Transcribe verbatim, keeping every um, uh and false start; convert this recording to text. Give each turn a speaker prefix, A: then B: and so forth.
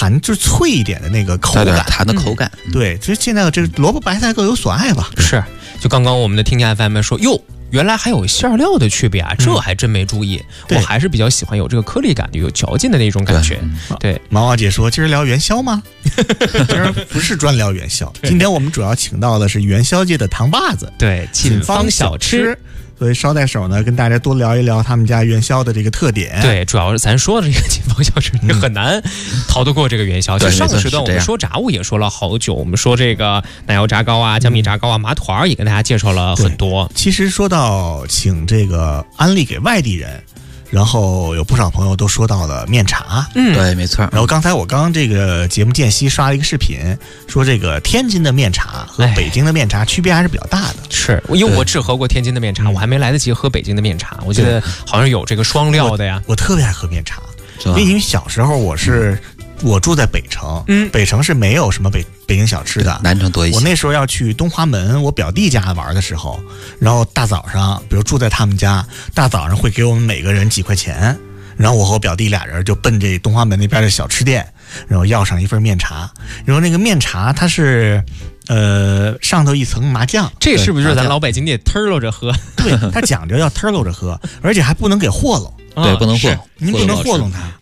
A: 弹就是脆一点的那个口感，
B: 对对弹的口感。
A: 嗯、对，所以现在这个萝卜白菜各有所爱吧。
C: 是，就刚刚我们的听见 F M 说，哟，原来还有馅料的区别啊，这还真没注意。嗯、我还是比较喜欢有这个颗粒感的、有嚼劲的那种感觉。对，对
A: 毛毛姐说，今儿聊元宵吗？今儿不是专聊元宵，今天我们主要请到的是元宵界的糖把子，
C: 对，沁芳小吃。
A: 所以捎带手呢，跟大家多聊一聊他们家元宵的这个特点。
C: 对，主要是咱说的这个沁芳小吃，你很难逃得过这个元宵。就上个时段我们说炸物也说了好久，我们说这个奶油炸糕啊、江米炸糕啊、麻团也跟大家介绍了很多。
A: 其实说到请这个安利给外地人。然后有不少朋友都说到了面茶，
B: 嗯，对，没错。
A: 然后刚才我刚这个节目间隙刷了一个视频，说这个天津的面茶和北京的面茶区别还是比较大的。
C: 是，因为我只喝过天津的面茶，我还没来得及喝北京的面茶。我觉得好像有这个双料的呀。
A: 我, 我特别爱喝面茶，因为因为小时候我是。嗯我住在北城，嗯，北城是没有什么北北京小吃的，
B: 南城多一些。
A: 我那时候要去东华门，我表弟家玩的时候，然后大早上，比如住在他们家，大早上会给我们每个人几块钱，然后我和我表弟俩人就奔这东华门那边的小吃店，然后要上一份面茶，然后那个面茶它是。呃，上头一层麻酱，
C: 这是不是咱老北京得吞溜着喝？
A: 对，它讲究要吞溜着喝，而且还不能给和拢。
B: 对，不能和，
A: 您不能和弄它。